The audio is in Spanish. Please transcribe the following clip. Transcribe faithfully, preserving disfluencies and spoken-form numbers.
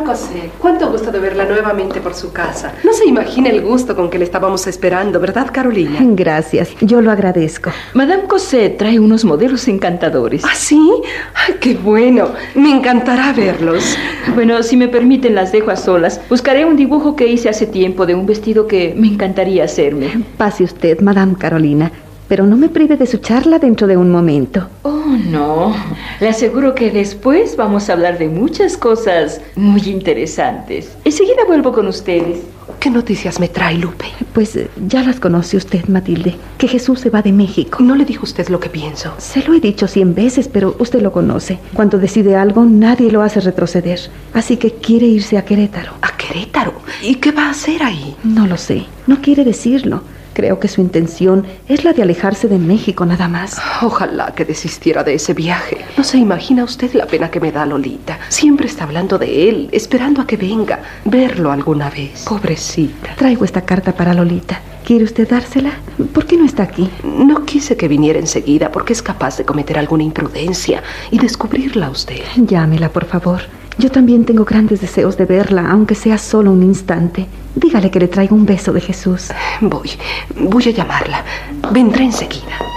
Madame Cosette, cuánto gusto de verla nuevamente por su casa. No se imagina el gusto con que le estábamos esperando, ¿verdad, Carolina? Gracias, yo lo agradezco. Madame Cosette trae unos modelos encantadores. ¿Ah, sí? ¡Ay, qué bueno! Me encantará verlos. Bueno, si me permiten, las dejo a solas. Buscaré un dibujo que hice hace tiempo de un vestido que me encantaría hacerme. Pase usted, Madame Carolina, pero no me prive de su charla dentro de un momento. Oh, no. Le aseguro que después vamos a hablar de muchas cosas muy interesantes. Enseguida vuelvo con ustedes. ¿Qué noticias me trae, Lupe? Pues eh, ya las conoce usted, Matilde, que Jesús se va de México. No le dijo usted lo que pienso. Se lo he dicho cien veces, pero usted lo conoce. Cuando decide algo, nadie lo hace retroceder. Así que quiere irse a Querétaro. ¿A Querétaro? ¿Y qué va a hacer ahí? No lo sé. No quiere decirlo. Creo que su intención es la de alejarse de México nada más. Ojalá que desistiera de ese viaje. No se imagina usted la pena que me da Lolita. Siempre está hablando de él, esperando a que venga. Verlo alguna vez. Pobrecita. Traigo esta carta para Lolita. ¿Quiere usted dársela? ¿Por qué no está aquí? No quise que viniera enseguida porque es capaz de cometer alguna imprudencia y descubrirla a usted. Llámela, por favor. Yo también tengo grandes deseos de verla, aunque sea solo un instante. Dígale que le traigo un beso de Jesús. Voy, voy a llamarla. Vendré enseguida.